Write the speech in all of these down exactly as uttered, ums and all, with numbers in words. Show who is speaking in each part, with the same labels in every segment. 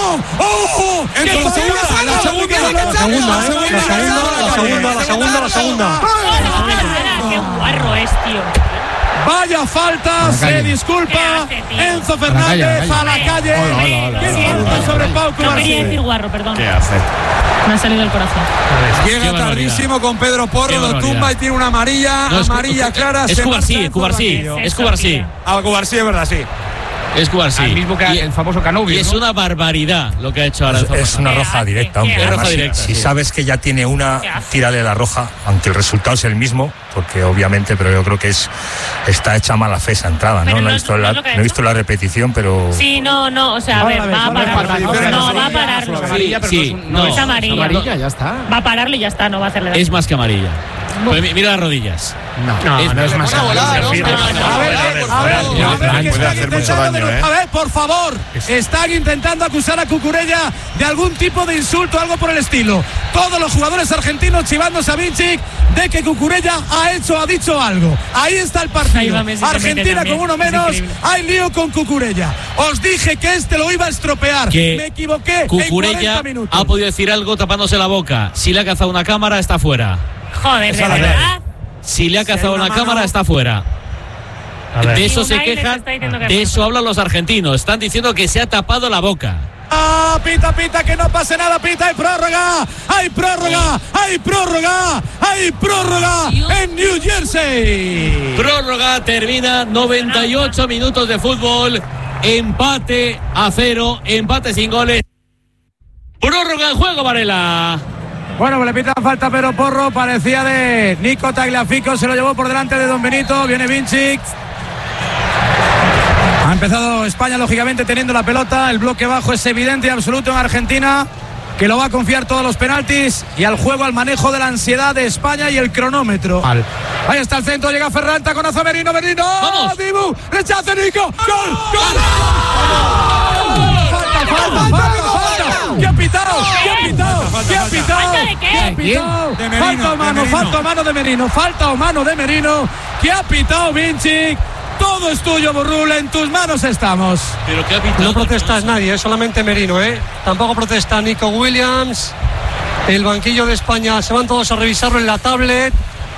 Speaker 1: ¡Oh! ¡Oh!
Speaker 2: ¡Qué
Speaker 1: la segunda, la segunda, la segunda, la segunda, la segunda, la segunda.
Speaker 3: ¡Qué guarro es, tío!
Speaker 1: Vaya falta, se disculpa Enzo Fernández a la calle. ¿Qué falta sobre Pau Cubarsí?
Speaker 3: No quería decir guarro, perdón.
Speaker 4: ¿Qué hace?
Speaker 3: Me ha salido el corazón.
Speaker 2: Llega tardísimo con Pedro Porro, lo tumba y tiene una amarilla,
Speaker 5: no, es,
Speaker 2: amarilla clara.
Speaker 5: Es Cubarsí, Cubarsí, es Cubarsí.
Speaker 2: Ah, Cubarsí es verdad, sí.
Speaker 5: Es Cubarsí.
Speaker 4: El mismo que
Speaker 5: y,
Speaker 4: el famoso Canovio.
Speaker 5: Y es
Speaker 4: ¿no?
Speaker 5: una barbaridad lo que ha hecho ahora.
Speaker 6: Es, es una roja directa, hombre.
Speaker 5: Es roja
Speaker 6: Además,
Speaker 5: directa,
Speaker 6: si, si
Speaker 5: sí.
Speaker 6: sabes que ya tiene una, tírale la roja, aunque el resultado es el mismo, porque obviamente, pero yo creo que es está hecha mala fe esa entrada, ¿no?
Speaker 3: Pero
Speaker 6: No,
Speaker 3: no
Speaker 6: he
Speaker 3: es-
Speaker 6: visto
Speaker 3: no
Speaker 6: la,
Speaker 3: es lo que ha
Speaker 6: no he visto
Speaker 3: hecho.
Speaker 6: la repetición, pero
Speaker 3: Sí, no, no, o sea, a ver, va a pararlo. No, va a pararlo.
Speaker 4: Amarilla, pero
Speaker 5: Sí,
Speaker 4: no es, un-
Speaker 5: no,
Speaker 4: no
Speaker 3: es amarilla.
Speaker 4: amarilla, ya está.
Speaker 3: Va a pararlo y ya está, no va a hacerle daño.
Speaker 5: Es más que amarilla. Pues mi- mira las rodillas.
Speaker 4: No, no,
Speaker 5: Es-
Speaker 4: no es más amarilla.
Speaker 1: A ver, a ver, a ver, a ver, que
Speaker 4: Puede
Speaker 1: están
Speaker 4: hacer mucho
Speaker 1: intentando
Speaker 4: daño,
Speaker 1: de-
Speaker 4: ¿eh?
Speaker 1: A ver, por favor, están intentando acusar a Cucurella de algún tipo de insulto, algo por el estilo. Todos los jugadores argentinos chivándose a Vinicic de que Cucurella ha hecho, ha dicho algo. Ahí está el
Speaker 3: Ahí
Speaker 1: partido.
Speaker 3: va Messi, se mete
Speaker 1: Argentina
Speaker 3: también.
Speaker 1: con uno
Speaker 3: Es
Speaker 1: menos,
Speaker 3: increíble.
Speaker 1: hay lío con Cucurella. Os dije que este lo iba a estropear.
Speaker 5: Que
Speaker 1: Me equivoqué en
Speaker 5: Cucurella
Speaker 1: cuarenta minutos.
Speaker 5: ha podido decir algo tapándose la boca. Si le ha cazado una cámara, está fuera.
Speaker 3: Joder, de
Speaker 1: Esa la
Speaker 3: verdad.
Speaker 5: Si le ha cazado
Speaker 1: una
Speaker 5: una
Speaker 1: mano-
Speaker 5: cámara, está fuera. De eso se
Speaker 3: Unai les
Speaker 5: quejan,
Speaker 3: está diciendo que
Speaker 5: de
Speaker 3: no.
Speaker 5: eso hablan los argentinos. Están diciendo que se ha tapado la boca.
Speaker 1: Ah, pita, pita, que no pase nada, pita, hay prórroga, hay prórroga, hay prórroga, hay prórroga en New Jersey.
Speaker 5: Prórroga, termina noventa y ocho minutos de fútbol. Empate a cero, empate sin goles. Prórroga en juego, Varela.
Speaker 1: Bueno, pues le pitan falta, pero Porro parecía de Nico Tagliafico, se lo llevó por delante de Don Benito, viene Vinicic. Ha empezado España, lógicamente, teniendo la pelota, el bloque bajo es evidente y absoluto en Argentina, que lo va a confiar todos los penaltis y al juego, al manejo de la ansiedad de España y el cronómetro.
Speaker 4: Al.
Speaker 1: Ahí está el centro, llega Ferran, taconazo Merino, Merino,
Speaker 5: ¡Vamos!
Speaker 1: Dibu, rechaza Nico, gol, gol. Falta, falta, falta, falta. ¿Qué ha pitado? ¿Qué ha pitado? ¿Qué ha pitado?
Speaker 3: ¿Falta de qué?
Speaker 1: ¿Qué ha pitado?
Speaker 2: De Merino,
Speaker 1: Falta o
Speaker 2: de
Speaker 1: mano,
Speaker 2: Merino.
Speaker 1: falta o mano de Merino, falta o mano de Merino. ¿Qué ha pitado Vinicic? Todo es tuyo, Burrul, en tus manos estamos.
Speaker 5: Pero qué ha pitado.
Speaker 7: No protesta nadie, es solamente Merino, ¿eh? Tampoco protesta Nico Williams. El banquillo de España se van todos a revisarlo en la tablet.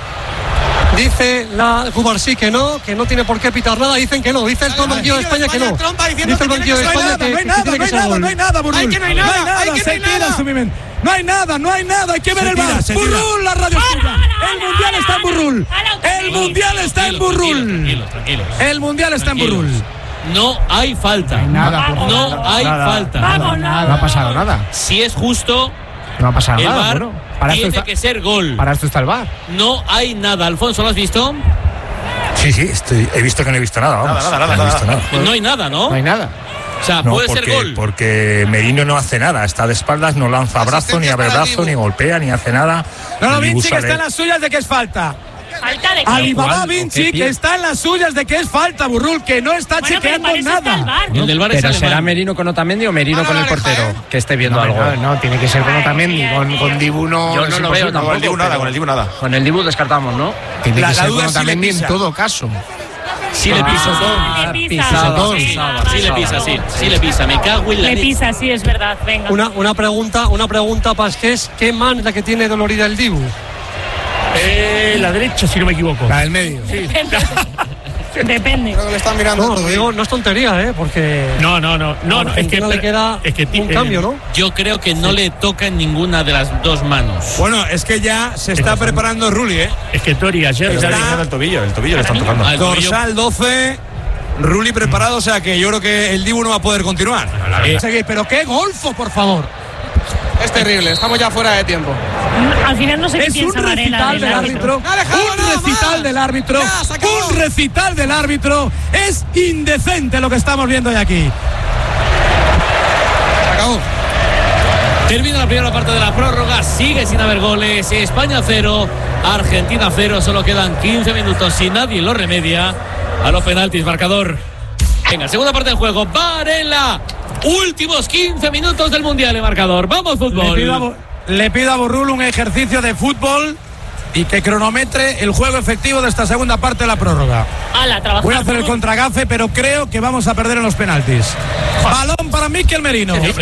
Speaker 7: Dice la Cubarsí que no, que no tiene por qué pitar nada. Dicen que no, dice el todo el banquillo de España que no. Dice el banquillo de España que
Speaker 1: No hay nada,
Speaker 7: tiene
Speaker 1: no
Speaker 7: que
Speaker 1: hay
Speaker 7: ser
Speaker 1: nada,
Speaker 7: gol.
Speaker 1: no hay nada, Burrul.
Speaker 2: Hay que no hay nada, hay que no
Speaker 1: se
Speaker 2: hay
Speaker 1: tira
Speaker 2: nada.
Speaker 1: su mimen. No hay nada, no hay nada, hay que ver
Speaker 2: Se
Speaker 1: el
Speaker 2: tira,
Speaker 1: bar.
Speaker 2: se tira.
Speaker 1: Burrul, la radio
Speaker 3: ¡Hala,
Speaker 1: suya.
Speaker 3: hala,
Speaker 1: El mundial
Speaker 3: hala,
Speaker 1: está en
Speaker 3: hala!
Speaker 1: Burrul.
Speaker 3: ¡Hala,
Speaker 1: El mundial está en
Speaker 5: Tranquilos,
Speaker 1: Burrul.
Speaker 5: Tranquilos, tranquilos.
Speaker 1: El mundial está en
Speaker 5: Tranquilos.
Speaker 1: Burrul.
Speaker 5: No hay falta.
Speaker 4: Nada, por
Speaker 5: No
Speaker 4: favor.
Speaker 5: hay
Speaker 4: Nada.
Speaker 5: falta.
Speaker 3: Vamos,
Speaker 4: No ha pasado nada.
Speaker 5: Si es justo,
Speaker 4: No ha pasado
Speaker 5: el
Speaker 4: nada.
Speaker 5: VAR
Speaker 4: Bueno, para esto
Speaker 5: tiene
Speaker 4: está,
Speaker 5: que ser gol.
Speaker 4: para esto está el VAR.
Speaker 5: No hay nada. Alfonso, ¿lo has visto?
Speaker 6: sí, sí, estoy, he visto que no he visto nada, vamos.
Speaker 2: Nada, nada,
Speaker 6: no he
Speaker 2: nada,
Speaker 6: visto nada.
Speaker 5: No hay nada, ¿no?
Speaker 4: No hay nada.
Speaker 5: O sea,
Speaker 6: No,
Speaker 5: puede
Speaker 6: porque,
Speaker 5: ser gol.
Speaker 6: porque Merino no hace nada, está de espaldas, no lanza brazo, ni abre brazo, ni golpea, ni hace nada.
Speaker 1: No, no,
Speaker 6: Y
Speaker 1: Vinci que
Speaker 6: usa
Speaker 1: está
Speaker 6: de-
Speaker 1: en las suyas de que es falta.
Speaker 3: ¿Falta de qué?
Speaker 1: Alibaba
Speaker 4: ¿Cuál?
Speaker 1: Vinci
Speaker 4: ¿O qué
Speaker 1: que
Speaker 4: pie?
Speaker 1: está en las suyas de que es falta, Burrul, que no está
Speaker 3: Bueno, pero
Speaker 1: chequeando
Speaker 3: para eso está el
Speaker 1: nada.
Speaker 3: VAR.
Speaker 5: El del VAR es
Speaker 8: Pero será
Speaker 5: alemán.
Speaker 8: Merino con Otamendi o Merino
Speaker 2: Ah,
Speaker 8: con
Speaker 2: no,
Speaker 8: el
Speaker 2: no,
Speaker 8: portero
Speaker 2: Jaén.
Speaker 8: que esté viendo
Speaker 4: No,
Speaker 8: algo.
Speaker 4: no, no, tiene que ser con Otamendi. Con, con Dibu no.
Speaker 8: Yo
Speaker 4: es
Speaker 8: no lo
Speaker 4: imposible.
Speaker 8: veo tampoco.
Speaker 2: Con el Dibu nada,
Speaker 8: pero
Speaker 2: con el Dibu nada.
Speaker 8: Con el Dibu descartamos, ¿no?
Speaker 4: Tiene
Speaker 2: La-
Speaker 4: que
Speaker 2: la
Speaker 4: ser
Speaker 2: duda
Speaker 4: con
Speaker 2: es si le
Speaker 4: Otamendi en
Speaker 2: pisa.
Speaker 4: todo caso.
Speaker 5: Sí le pisa,
Speaker 3: Ah,
Speaker 5: Tom.
Speaker 3: le pisa.
Speaker 8: Pisador.
Speaker 3: Sí,
Speaker 8: Pisado,
Speaker 5: Sí le pisa, sí. Sí le pisa. Me cago en la
Speaker 3: Le
Speaker 5: leche.
Speaker 3: pisa, sí, es verdad. Venga.
Speaker 7: Una, una pregunta, una pregunta, Pasqués. ¿Qué man es la que tiene dolorida el Dibu?
Speaker 9: Eh, la derecha, si no me equivoco.
Speaker 4: La del medio.
Speaker 3: Depende. Depende.
Speaker 2: Creo que le están mirando
Speaker 7: No,
Speaker 2: todo.
Speaker 7: digo, no es tontería, ¿eh? Porque
Speaker 9: No, no, no. No, no, es que,
Speaker 7: no le queda
Speaker 9: es que
Speaker 7: un cambio, ¿no?
Speaker 5: Yo creo que no le toca en ninguna de las dos manos.
Speaker 2: Bueno, es que ya se está preparando Rulli, ¿eh?
Speaker 9: Es que Tori ayer
Speaker 2: Está-
Speaker 9: ya
Speaker 2: el tobillo, el tobillo le están tocando.
Speaker 5: Ah, el tobillo.
Speaker 2: Dorsal doce, Rulli preparado, o sea que yo creo que el Dibu no va a poder continuar.
Speaker 5: Eh,
Speaker 1: Seguir, pero qué golfo, por favor.
Speaker 2: Es terrible, estamos ya fuera de tiempo.
Speaker 3: Al final no sé qué
Speaker 1: Es un
Speaker 3: piensa Varela
Speaker 1: recital del árbitro.
Speaker 2: Ha dejado
Speaker 1: Un
Speaker 2: nada
Speaker 1: recital
Speaker 2: más.
Speaker 1: del árbitro.
Speaker 2: Ya, se acabó.
Speaker 1: Un recital del árbitro. Es indecente lo que estamos viendo hoy aquí.
Speaker 2: Se acabó.
Speaker 5: Termina la primera parte de la prórroga, sigue sin haber goles. España cero, Argentina cero. Solo quedan quince minutos si nadie lo remedia. A los penaltis, marcador. Venga, segunda parte del juego. Varela. Últimos quince minutos del mundial, el marcador. Vamos,
Speaker 1: Le
Speaker 5: fútbol.
Speaker 1: pido, a, Bo- le pido a Burrul un ejercicio de fútbol y que cronometre el juego efectivo de esta segunda parte de la prórroga.
Speaker 3: Ala, trabajar.
Speaker 1: Voy a hacer el contragafe, pero creo que vamos a perder en los penaltis. Balón para Mikel Merino.